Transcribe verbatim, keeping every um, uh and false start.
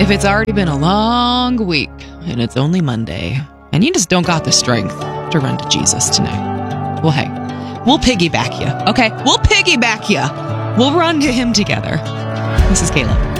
If it's already been a long week and it's only Monday and you just don't got the strength to run to Jesus tonight, well, hey, we'll piggyback you, okay? We'll piggyback you. We'll run to him together. This is Kayla.